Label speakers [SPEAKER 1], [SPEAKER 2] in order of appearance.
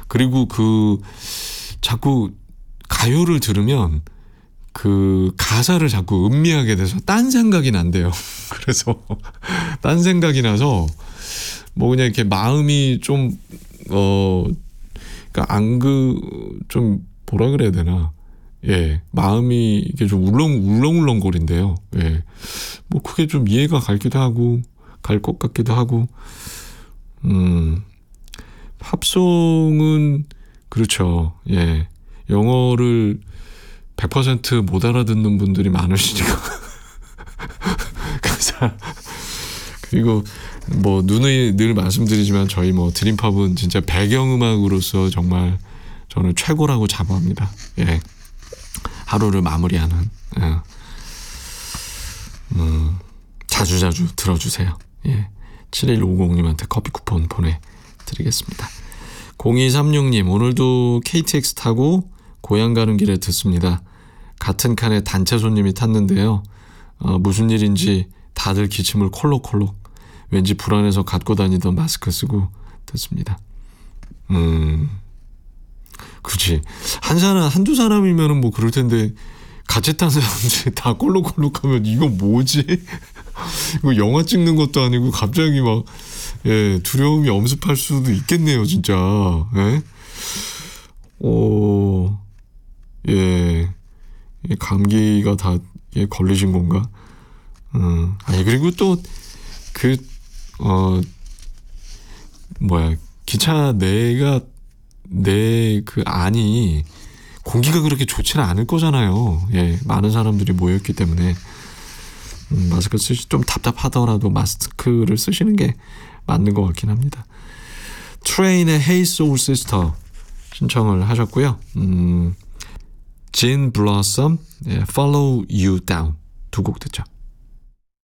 [SPEAKER 1] 그리고 자꾸 가요를 들으면 그 가사를 자꾸 음미하게 돼서 딴 생각이 난대요. 그래서 딴 생각이 나서 뭐 그냥 이렇게 마음이 좀 그러니까 좀 뭐라 그래야 되나, 예, 마음이 이게 좀 울렁울렁거린대요. 예, 뭐 그게 좀 이해가 가기도 하고 갈 것 같기도 하고. 팝송은 그렇죠. 예, 영어를 100% 못 알아듣는 분들이 많으시니까. 그리고 뭐 늘 말씀드리지만 저희 뭐 드림팝은 진짜 배경음악으로서 정말 저는 최고라고 자부합니다. 예, 하루를 마무리하는. 예. 자주자주 들어주세요. 예, 7150님한테 커피 쿠폰 보내드리겠습니다. 0236님, 오늘도 KTX 타고 고향 가는 길에 듣습니다. 같은 칸에 단체 손님이 탔는데요. 무슨 일인지 다들 기침을 콜록콜록. 왠지 불안해서 갖고 다니던 마스크 쓰고 듣습니다. 그렇지. 한두 사람이면은 뭐 그럴 텐데 같이 탄 사람들이 다 콜록콜록하면 이거 뭐지? 이거 영화 찍는 것도 아니고 갑자기 막, 예, 두려움이 엄습할 수도 있겠네요, 진짜. 예? 예, 감기가 다 걸리신 건가? 아니, 그리고 또 기차 내 그 안이 공기가 그렇게 좋지는 않을 거잖아요. 예, 많은 사람들이 모였기 때문에 마스크 좀 답답하더라도 마스크를 쓰시는 게 맞는 것 같긴 합니다. 트레인의 Hey Soul Sister 신청을 하셨고요. 진 블러썸, Follow You Down 두 곡 듣죠.